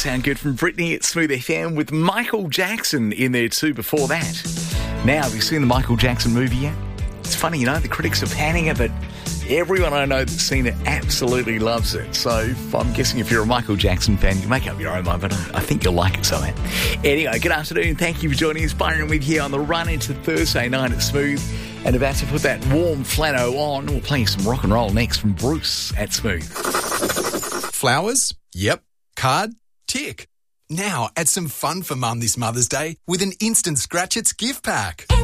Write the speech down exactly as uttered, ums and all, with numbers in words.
sound good from Britney at Smooth F M with Michael Jackson in there too before that. Now, have you seen the Michael Jackson movie yet? It's funny, you know, the critics are panning it, but everyone I know that's seen it absolutely loves it. So I'm guessing if you're a Michael Jackson fan, you make up your own mind, but I think you'll like it somehow. Anyway, good afternoon. Thank you for joining us. Byron with you on the run into Thursday night at Smooth. And about to put that warm flannel on. We'll play some rock and roll next from Bruce at Smooth. Flowers? Yep. Card? Tick. Now, add some fun for Mum this Mother's Day with an Instant Scratch Its gift pack.